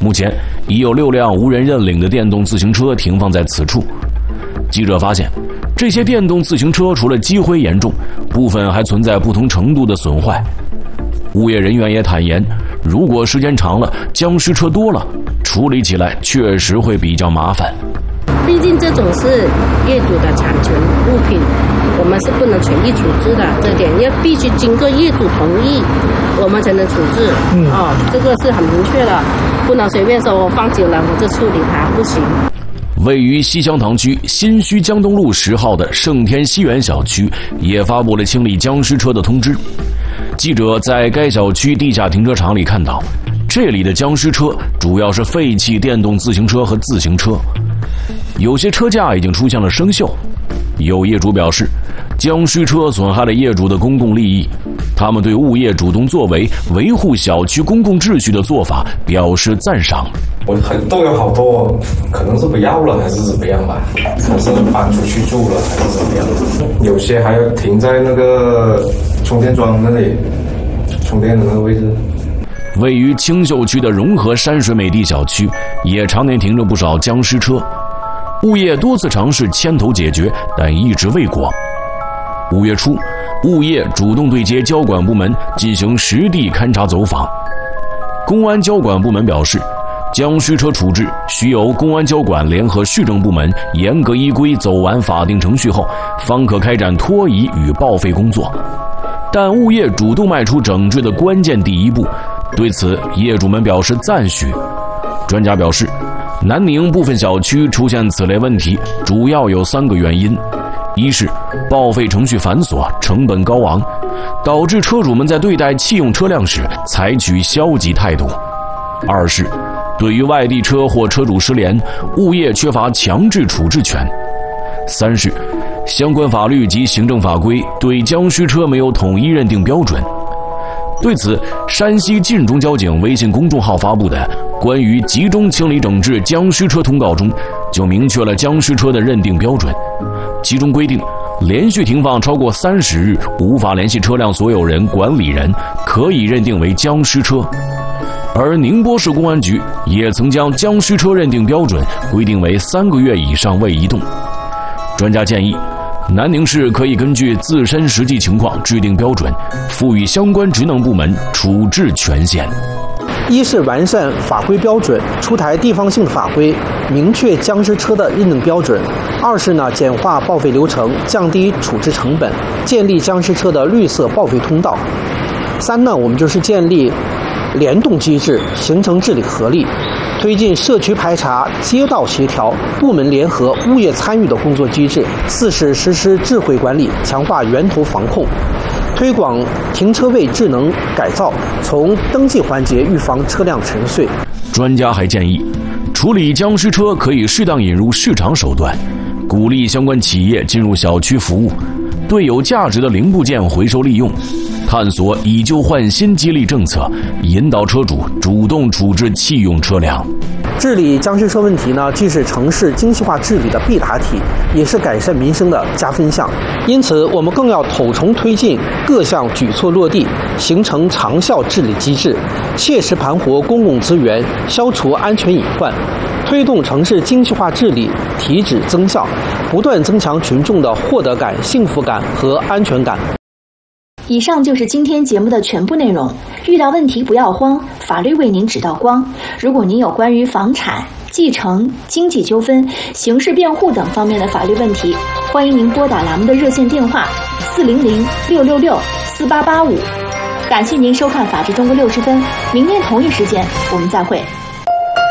目前已有6辆无人认领的电动自行车停放在此处。记者发现，这些电动自行车除了积灰严重，部分还存在不同程度的损坏。物业人员也坦言，如果时间长了，僵尸车多了，处理起来确实会比较麻烦。 毕竟这种是业主的产权物品，我们是不能随意处置的，这点要必须经过业主同意，我们才能处置。这个是很明确的，不能随便说我放久了我就处理它，不行。 位于西乡塘区新圩江东路10号的盛天西园小区也发布了清理僵尸车的通知。记者在该小区地下停车场里看到，这里的僵尸车主要是废弃电动自行车和自行车，有些车架已经出现了生锈。有业主表示，僵尸车损害了业主的公共利益，他们对物业主动作为维护小区公共秩序的做法表示赞赏。 都有好多可能是不要了还是怎么样吧，还是搬出去住了还是怎么样，有些还要停在那个充电桩那里充电的那个位置。 位于青秀区的融合山水美地小区也常年停着不少僵尸车，物业多次尝试牵头解决，但一直未果。5月初，物业主动对接交管部门进行实地勘查走访。公安交管部门表示，僵尸车处置需由公安交管联合市政部门严格依规走完法定程序后，方可开展拖移与报废工作。但物业主动迈出整治的关键第一步，对此业主们表示赞许。专家表示，南宁部分小区出现此类问题，主要有3个原因：一是报废程序繁琐，成本高昂，导致车主们在对待弃用车辆时采取消极态度；二是对于外地车或车主失联，物业缺乏强制处置权；三是相关法律及行政法规对僵尸车没有统一认定标准。对此，山西晋中交警微信公众号发布的关于集中清理整治僵尸车通告中，就明确了僵尸车的认定标准，其中规定，连续停放超过30日无法联系车辆所有人、管理人，可以认定为僵尸车。而宁波市公安局也曾将僵尸车认定标准规定为3个月以上未移动。专家建议，南宁市可以根据自身实际情况制定标准，赋予相关职能部门处置权限。 一是完善法规标准，出台地方性法规，明确僵尸车的认定标准；二是简化报废流程，降低处置成本，建立僵尸车的绿色报废通道；三我们就是建立联动机制，形成治理合力，推进社区排查、街道协调、部门联合、物业参与的工作机制；四是实施智慧管理，强化源头防控，推广停车位智能改造，从登记环节预防车辆沉睡。 专家还建议，处理僵尸车可以适当引入市场手段，鼓励相关企业进入小区服务，对有价值的零部件回收利用，探索以旧换新激励政策，引导车主主动处置弃用车辆。 治理僵尸车问题既是城市精细化治理的必答题，也是改善民生的加分项。因此，我们更要统筹推进各项举措落地，形成长效治理机制，切实盘活公共资源，消除安全隐患，推动城市精细化治理提质增效，不断增强群众的获得感、幸福感和安全感。 以上就是今天节目的全部内容。遇到问题不要慌，法律为您指到光。如果您有关于房产、继承、经济纠纷、刑事辩护等方面的法律问题，欢迎您拨打栏目的热线电话400-666-4885。感谢您收看《法治中国60分》，明天同一时间我们再会。